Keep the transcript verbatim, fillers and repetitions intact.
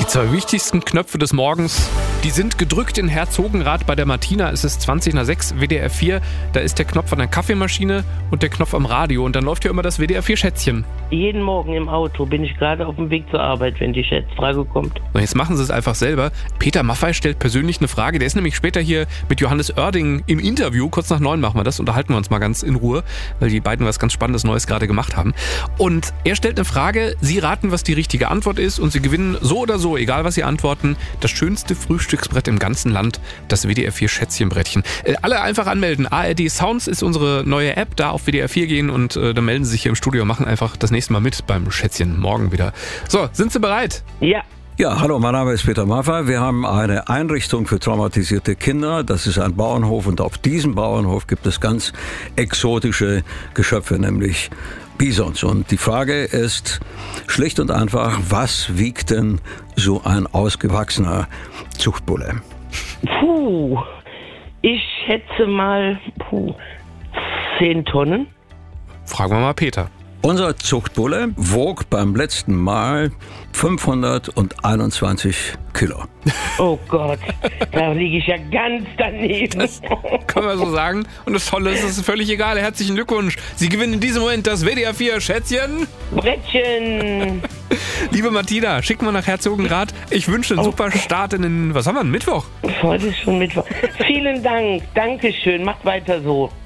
Die zwei wichtigsten Knöpfe des Morgens, die sind gedrückt in Herzogenrath bei der Martina. Es ist zwanzig nach sechs, W D R vier. Da ist der Knopf an der Kaffeemaschine und der Knopf am Radio. Und dann läuft ja immer das W D R vier Schätzchen. Jeden Morgen im Auto bin ich gerade auf dem Weg zur Arbeit, wenn die Schätzfrage kommt. Und jetzt machen Sie es einfach selber. Peter Maffay stellt persönlich eine Frage. Der ist nämlich später hier mit Johannes Oerding im Interview. Kurz nach neun machen wir das. Unterhalten wir uns mal ganz in Ruhe, weil die beiden was ganz Spannendes Neues gerade gemacht haben. Und er stellt eine Frage. Sie raten, was die richtige Antwort ist. Und Sie gewinnen so oder so, egal was Sie antworten, das schönste Frühstücksbrett im ganzen Land, das W D R vier Schätzchenbrettchen. Äh, alle einfach anmelden. A R D Sounds ist unsere neue App. Da auf W D R vier gehen und äh, dann melden Sie sich hier im Studio und machen einfach das nächste Mal mit beim Schätzchen morgen wieder. So, sind Sie bereit? Ja. Ja, hallo, mein Name ist Peter Maffay. Wir haben eine Einrichtung für traumatisierte Kinder. Das ist ein Bauernhof und auf diesem Bauernhof gibt es ganz exotische Geschöpfe, nämlich Bisons. Und die Frage ist schlicht und einfach, was wiegt denn so ein ausgewachsener Zuchtbulle? Puh, ich schätze mal puh, zehn Tonnen. Fragen wir mal Peter. Unser Zuchtbulle wog beim letzten Mal fünfhunderteinundzwanzig Kilo. Oh Gott, da liege ich ja ganz daneben. Das kann man so sagen. Und das Tolle ist, es ist völlig egal. Herzlichen Glückwunsch. Sie gewinnen in diesem Moment das W D R vier Schätzchen. Brettchen. Liebe Martina, schick mal nach Herzogenrath. Ich wünsche einen super Start in den, was haben wir, einen Mittwoch? Heute ist schon Mittwoch. Vielen Dank. Dankeschön. Macht weiter so.